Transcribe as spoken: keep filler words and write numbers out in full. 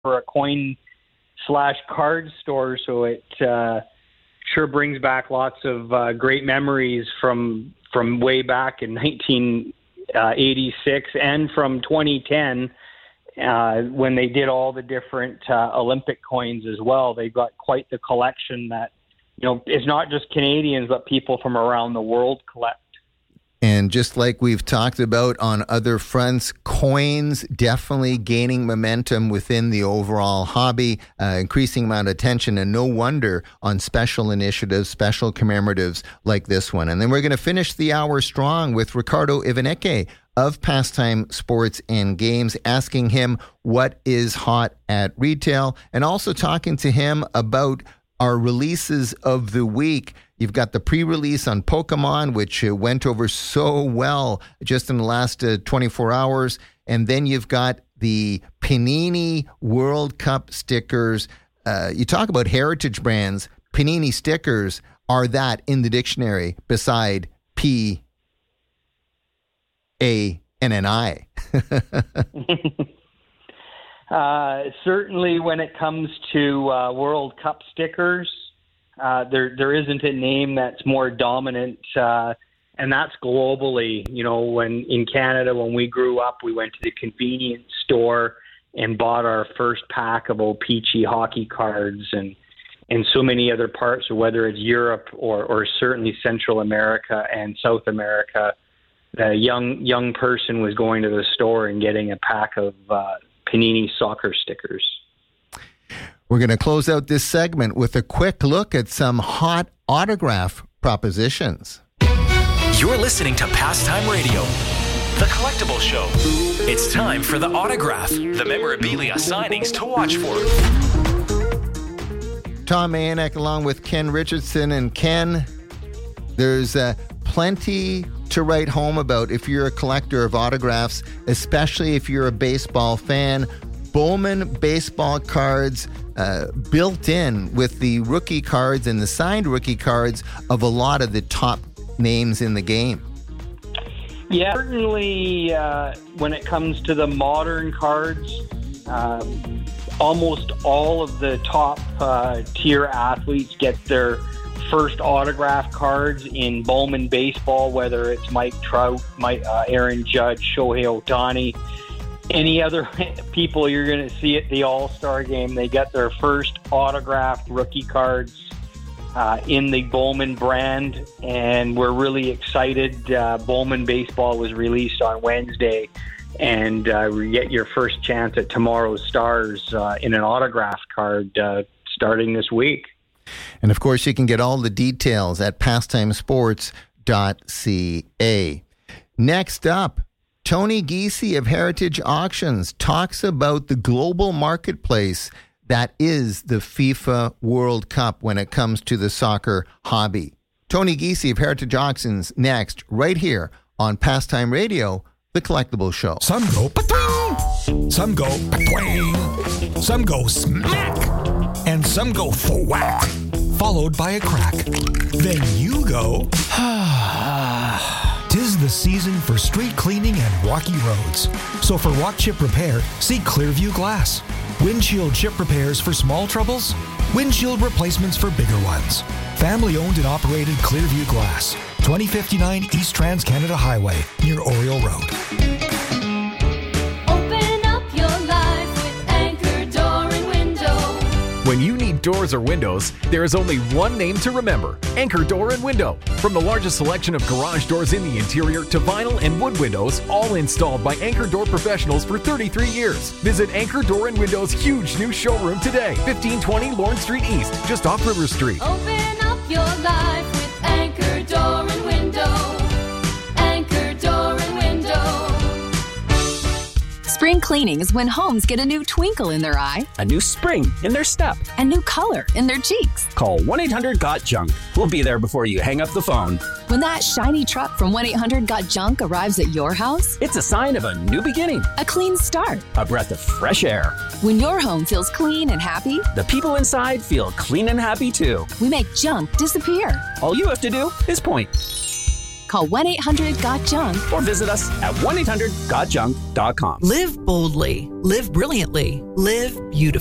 for a coin slash card store, so it uh, sure brings back lots of uh, great memories from from way back in nineteen eighty-six and from twenty ten uh, when they did all the different uh, Olympic coins as well. They've got quite the collection that, you know, it's not just Canadians, but people from around the world collect. And just like we've talked about on other fronts, coins definitely gaining momentum within the overall hobby, uh, increasing amount of attention, and no wonder on special initiatives, special commemoratives like this one. And then we're going to finish the hour strong with Ricardo Ivaneke of Pastime Sports and Games, asking him what is hot at retail, and also talking to him about our releases of the week. You've got the pre-release on Pokemon, which uh, went over so well just in the last uh, twenty-four hours. And then you've got the Panini World Cup stickers. Uh, you talk about heritage brands. Panini stickers are that in the dictionary beside P, A, N, N, I. Uh, certainly when it comes to uh, World Cup stickers, uh, there there isn't a name that's more dominant, uh, and that's globally. You know, when in Canada, when we grew up, we went to the convenience store and bought our first pack of O-Pee-Chee hockey cards, and and so many other parts, or whether it's Europe or, or certainly Central America and South America, the young young person was going to the store and getting a pack of uh, Panini soccer stickers. We're going to close out this segment with a quick look at some hot autograph propositions. You're listening to Pastime Radio, the collectible show. It's time for the autograph, the memorabilia signings to watch for. Tom Mayanek along with Ken Richardson. And Ken, there's uh, plenty to write home about if you're a collector of autographs, especially if you're a baseball fan. Bowman baseball cards uh, built in with the rookie cards and the signed rookie cards of a lot of the top names in the game. Yeah, certainly uh, when it comes to the modern cards, uh, almost all of the top uh, tier athletes get their first autograph cards in Bowman baseball, whether it's Mike Trout, Mike, uh, Aaron Judge, Shohei Ohtani, any other people you're going to see at the All-Star game. They get their first autographed rookie cards uh, in the Bowman brand, and we're really excited. Uh, Bowman baseball was released on Wednesday, and uh, you get your first chance at tomorrow's Stars uh, in an autographed card uh, starting this week. And of course, you can get all the details at pastime sports dot c a. Next up, Tony Giese of Heritage Auctions talks about the global marketplace that is the FIFA World Cup when it comes to the soccer hobby. Tony Giese of Heritage Auctions next, right here on Pastime Radio, the collectible show. Some go pa-twing, some go pa-twing, some go smack, and some go thwack, followed by a crack. Then you go, tis the season for street cleaning and rocky roads. So for walk chip repair, see Clearview Glass. Windshield chip repairs for small troubles, windshield replacements for bigger ones. Family owned and operated Clearview Glass, twenty fifty-nine East Trans-Canada Highway, near Oriole Road. When you need doors or windows, there is only one name to remember: Anchor Door and Window. From the largest selection of garage doors in the interior to vinyl and wood windows, all installed by Anchor Door professionals for thirty-three years. Visit Anchor Door and Window's huge new showroom today, fifteen twenty Lawrence Street East, just off River Street. Open up your life with Anchor Door and Window. Anchor Door and Window. Spring cleaning is when homes get a new twinkle in their eye, a new spring in their step, a new color in their cheeks. Call one eight hundred got junk. We'll be there before you hang up the phone. When that shiny truck from one eight hundred got junk arrives at your house, it's a sign of a new beginning, a clean start, a breath of fresh air. When your home feels clean and happy, the people inside feel clean and happy too. We make junk disappear. All you have to do is point. Call one eight hundred got junk. Or visit us at one eight hundred got junk dot com. Live boldly. Live brilliantly. Live beautifully.